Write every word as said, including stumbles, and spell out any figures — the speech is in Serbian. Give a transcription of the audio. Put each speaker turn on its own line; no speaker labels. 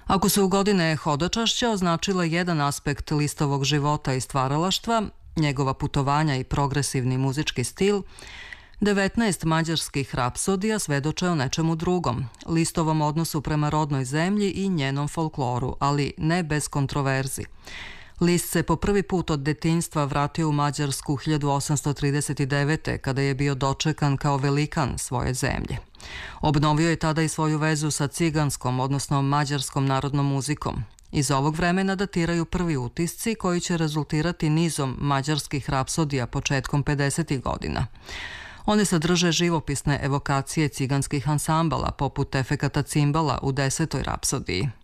Ako su godine hodočašća označile jedan aspekt listovog života i stvaralaštva, njegova putovanja i progresivni muzički stil, devetnaest mađarskih rapsodija svedoče o nečemu drugom, listovom odnosu prema rodnoj zemlji i njenom folkloru, ali ne bez kontroverzi. List se po prvi put od detinjstva vratio u Mađarsku hiljadu osamsto trideset devete. kada je bio dočekan kao velikan svoje zemlje. Obnovio je tada i svoju vezu sa ciganskom, odnosno mađarskom narodnom muzikom. Iz ovog vremena datiraju prvi utisci koji će rezultirati nizom mađarskih rapsodija početkom pedesetih godina. One sadrže živopisne evokacije ciganskih ansambala poput efekata cimbala u desetoj rapsodiji.